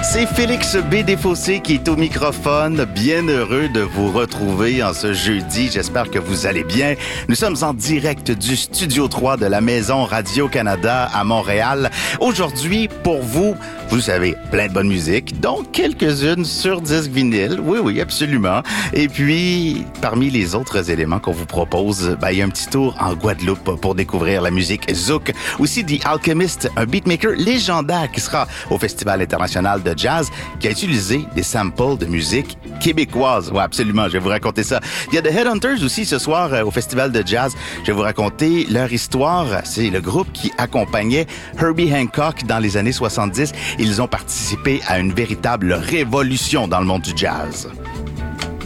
C'est Félix B. Desfossés qui est au microphone. Bien heureux de vous retrouver en ce jeudi. J'espère que vous allez bien. Nous sommes en direct du Studio 3 de la Maison Radio-Canada à Montréal. Aujourd'hui, pour vous, vous savez, plein de bonne musique, dont quelques-unes sur disque vinyle. Oui, oui, absolument. Et puis, parmi les autres éléments qu'on vous propose, il y a un petit tour en Guadeloupe pour découvrir la musique zouk. Aussi, The Alchemist, un beatmaker légendaire qui sera au Festival international de jazz, qui a utilisé des samples de musique québécoise. Ouais, absolument, je vais vous raconter ça. Il y a The Headhunters aussi ce soir au Festival de jazz. Je vais vous raconter leur histoire. C'est le groupe qui accompagnait Herbie Hancock dans les années 70. Ils ont participé à une véritable révolution dans le monde du jazz.